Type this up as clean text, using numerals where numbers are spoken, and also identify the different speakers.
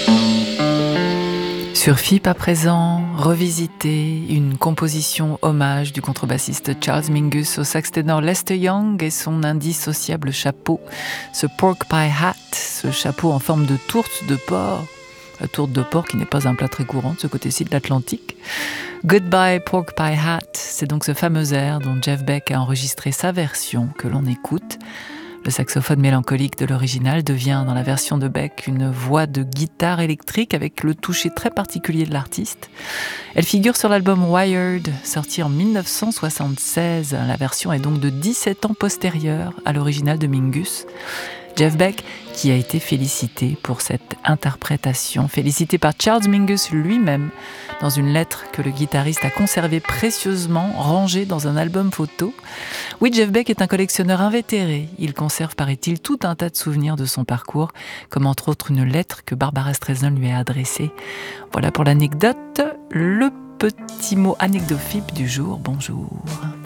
Speaker 1: Sur FIP à présent, revisiter une composition hommage du contrebassiste Charles Mingus au sax ténor Lester Young et son indissociable chapeau, ce pork pie hat, ce chapeau en forme de tourte de porc. La tourte de porc qui n'est pas un plat très courant de ce côté-ci de l'Atlantique. Goodbye Pork Pie Hat, c'est donc ce fameux air dont Jeff Beck a enregistré sa version que l'on écoute. Le saxophone mélancolique de l'original devient, dans la version de Beck, une voix de guitare électrique avec le toucher très particulier de l'artiste. Elle figure sur l'album Wired, sorti en 1976. La version est donc de 17 ans postérieure à l'original de Mingus. Jeff Beck, qui a été félicité pour cette interprétation, félicité par Charles Mingus lui-même, dans une lettre que le guitariste a conservée précieusement, rangée dans un album photo. Oui, Jeff Beck est un collectionneur invétéré. Il conserve, paraît-il, tout un tas de souvenirs de son parcours, comme entre autres une lettre que Barbara Streisand lui a adressée. Voilà pour l'anecdote, le petit mot anecdophile du jour. Bonjour.